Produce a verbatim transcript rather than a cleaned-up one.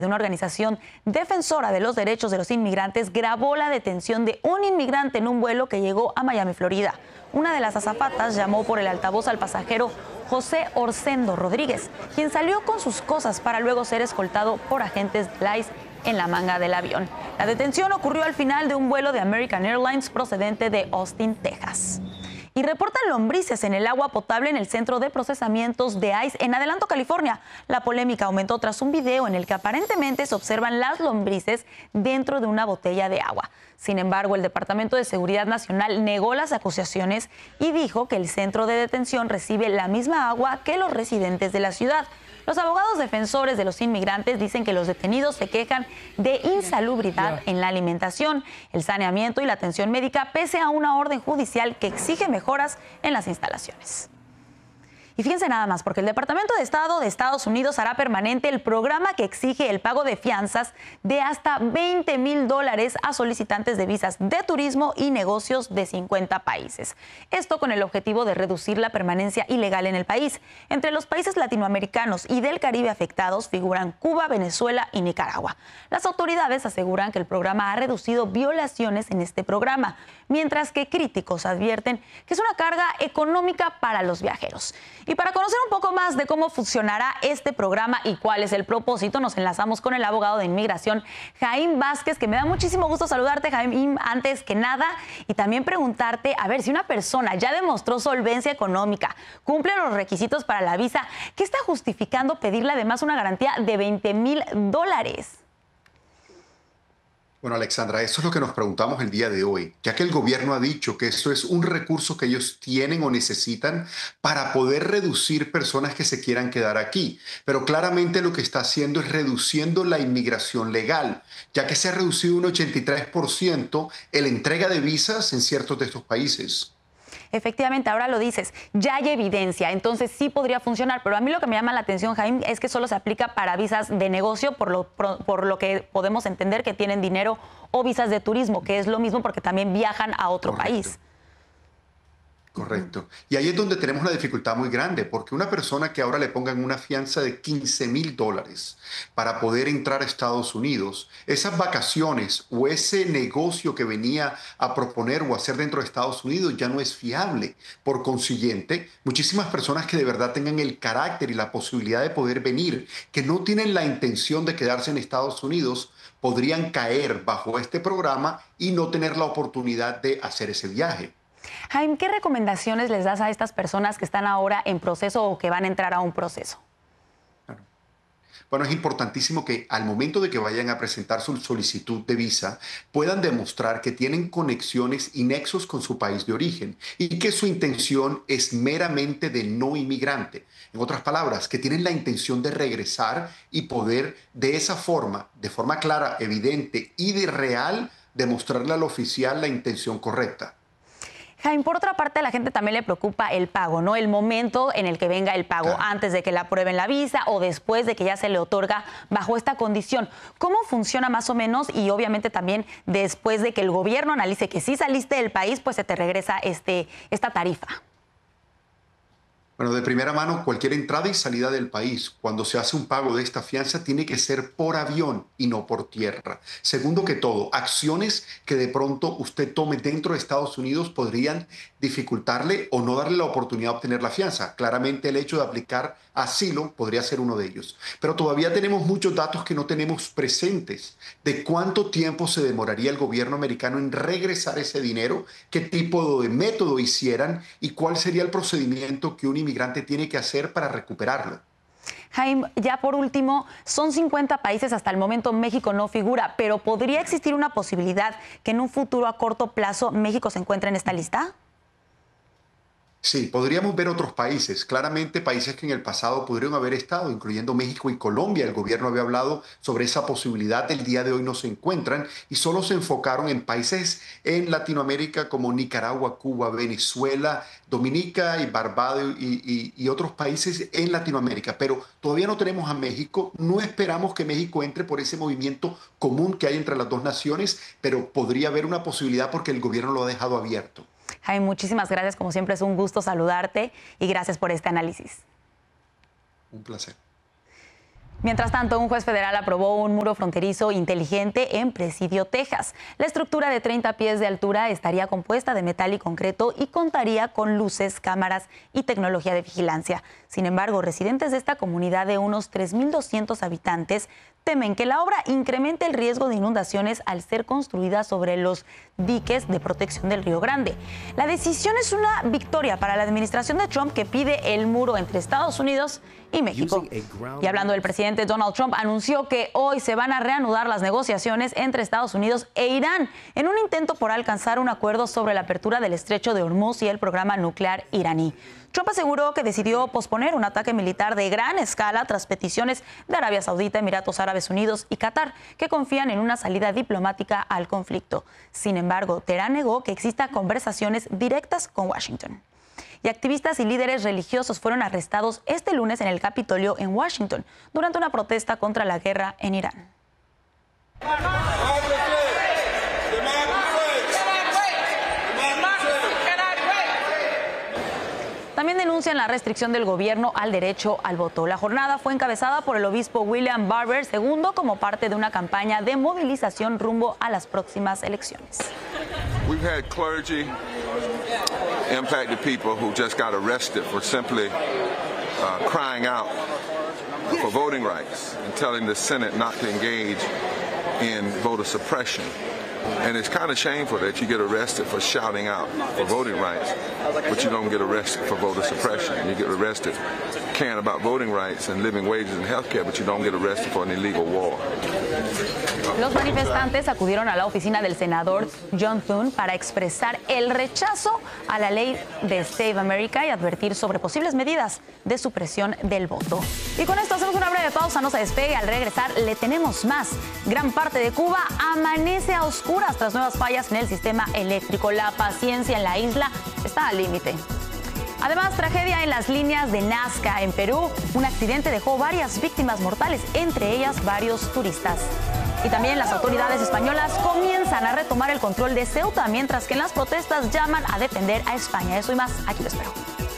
de una organización defensora de los derechos de los inmigrantes grabó la detención de un inmigrante en un vuelo que llegó a Miami, Florida. Una de las azafatas llamó por el altavoz al pasajero José Orsendo Rodríguez, quien salió con sus cosas para luego ser escoltado por agentes de la I C E en la manga del avión. La detención ocurrió al final de un vuelo de American Airlines procedente de Austin, Texas. Y reportan lombrices en el agua potable en el centro de procesamientos de I C E en Adelanto, California. La polémica aumentó tras un video en el que aparentemente se observan las lombrices dentro de una botella de agua. Sin embargo, el Departamento de Seguridad Nacional negó las acusaciones y dijo que el centro de detención recibe la misma agua que los residentes de la ciudad. Los abogados defensores de los inmigrantes dicen que los detenidos se quejan de insalubridad en la alimentación, el saneamiento y la atención médica, pese a una orden judicial que exige mejoras en las instalaciones. Y fíjense nada más, porque el Departamento de Estado de Estados Unidos hará permanente el programa que exige el pago de fianzas de hasta veinte mil dólares a solicitantes de visas de turismo y negocios de cincuenta países. Esto con el objetivo de reducir la permanencia ilegal en el país. Entre los países latinoamericanos y del Caribe afectados figuran Cuba, Venezuela y Nicaragua. Las autoridades aseguran que el programa ha reducido violaciones en este programa, mientras que críticos advierten que es una carga económica para los viajeros. Y para conocer un poco más de cómo funcionará este programa y cuál es el propósito, nos enlazamos con el abogado de inmigración, Jaime Vázquez, que me da muchísimo gusto saludarte, Jaime, antes que nada, y también preguntarte, a ver, si una persona ya demostró solvencia económica, cumple los requisitos para la visa, ¿qué está justificando pedirle además una garantía de veinte mil dólares? Bueno, Alexandra, eso es lo que nos preguntamos el día de hoy, ya que el gobierno ha dicho que eso es un recurso que ellos tienen o necesitan para poder reducir personas que se quieran quedar aquí. Pero claramente lo que está haciendo es reduciendo la inmigración legal, ya que se ha reducido un ochenta y tres por ciento en la entrega de visas en ciertos de estos países. Efectivamente, ahora lo dices, ya hay evidencia, entonces sí podría funcionar, pero a mí lo que me llama la atención, Jaime, es que solo se aplica para visas de negocio, por lo, por, por lo que podemos entender que tienen dinero, o visas de turismo, que es lo mismo porque también viajan a otro Correcto. país. Correcto. Y ahí es donde tenemos una dificultad muy grande, porque una persona que ahora le pongan una fianza de quince mil dólares para poder entrar a Estados Unidos, esas vacaciones o ese negocio que venía a proponer o hacer dentro de Estados Unidos ya no es fiable. Por consiguiente, muchísimas personas que de verdad tengan el carácter y la posibilidad de poder venir, que no tienen la intención de quedarse en Estados Unidos, podrían caer bajo este programa y no tener la oportunidad de hacer ese viaje. Jaime, ¿qué recomendaciones les das a estas personas que están ahora en proceso o que van a entrar a un proceso? Bueno, es importantísimo que al momento de que vayan a presentar su solicitud de visa puedan demostrar que tienen conexiones y nexos con su país de origen y que su intención es meramente de no inmigrante. En otras palabras, que tienen la intención de regresar y poder de esa forma, de forma clara, evidente y de real, demostrarle al oficial la intención correcta. Jaime, por otra parte, a la gente también le preocupa el pago, ¿no? El momento en el que venga el pago, Claro. antes de que le aprueben la visa o después de que ya se le otorga bajo esta condición. ¿Cómo funciona más o menos? Y obviamente también después de que el gobierno analice que sí saliste del país, pues se te regresa este, esta tarifa. Bueno, de primera mano, cualquier entrada y salida del país, cuando se hace un pago de esta fianza, tiene que ser por avión y no por tierra. Segundo que todo, acciones que de pronto usted tome dentro de Estados Unidos podrían dificultarle o no darle la oportunidad de obtener la fianza. Claramente el hecho de aplicar asilo podría ser uno de ellos. Pero todavía tenemos muchos datos que no tenemos presentes de cuánto tiempo se demoraría el gobierno americano en regresar ese dinero, qué tipo de método hicieran y cuál sería el procedimiento que un inmigrante tiene que hacer para recuperarlo. Jaime, ya por último, son cincuenta países, hasta el momento México no figura, pero ¿podría existir una posibilidad que en un futuro a corto plazo México se encuentre en esta lista? Sí, podríamos ver otros países, claramente países que en el pasado podrían haber estado, incluyendo México y Colombia. El gobierno había hablado sobre esa posibilidad, el día de hoy no se encuentran y solo se enfocaron en países en Latinoamérica como Nicaragua, Cuba, Venezuela, Dominica y Barbados y, y, y otros países en Latinoamérica. Pero todavía no tenemos a México, no esperamos que México entre por ese movimiento común que hay entre las dos naciones, pero podría haber una posibilidad porque el gobierno lo ha dejado abierto. Jaime, muchísimas gracias. Como siempre, es un gusto saludarte y gracias por este análisis. Un placer. Mientras tanto, un juez federal aprobó un muro fronterizo inteligente en Presidio, Texas. La estructura de treinta pies de altura estaría compuesta de metal y concreto y contaría con luces, cámaras y tecnología de vigilancia. Sin embargo, residentes de esta comunidad de unos tres mil doscientos habitantes temen que la obra incremente el riesgo de inundaciones al ser construida sobre los diques de protección del Río Grande. La decisión es una victoria para la administración de Trump, que pide el muro entre Estados Unidos y México. Y hablando del presidente Donald Trump, anunció que hoy se van a reanudar las negociaciones entre Estados Unidos e Irán en un intento por alcanzar un acuerdo sobre la apertura del estrecho de Hormuz y el programa nuclear iraní. Trump aseguró que decidió posponer un ataque militar de gran escala tras peticiones de Arabia Saudita, Emiratos Árabes Unidos y Qatar, que confían en una salida diplomática al conflicto. Sin embargo, Teherán negó que exista conversaciones directas con Washington. Y activistas y líderes religiosos fueron arrestados este lunes en el Capitolio en Washington durante una protesta contra la guerra en Irán. También denuncian la restricción del gobierno al derecho al voto. La jornada fue encabezada por el obispo William Barber segundo como parte de una campaña de movilización rumbo a las próximas elecciones. We've had clergy, impacted people who just got arrested for simply uh, crying out for voting rights and telling the Senate not to engage in voter suppression. And it's kind of shameful that you get arrested for shouting out for voting rights, but you don't get arrested for voter suppression. You get arrested caring about voting rights and living wages and health care, but you don't get arrested for an illegal war. Los manifestantes acudieron a la oficina del senador John Thune para expresar el rechazo a la ley de Save America y advertir sobre posibles medidas de supresión del voto. Y con esto hacemos una breve pausa, no se despegue. Al regresar le tenemos más. Gran parte de Cuba amanece a oscuras tras nuevas fallas en el sistema eléctrico. La paciencia en la isla está al límite. Además, tragedia en las líneas de Nazca en Perú. Un accidente dejó varias víctimas mortales, entre ellas varios turistas. Y también las autoridades españolas comienzan a retomar el control de Ceuta, mientras que en las protestas llaman a defender a España. Eso y más, aquí lo espero.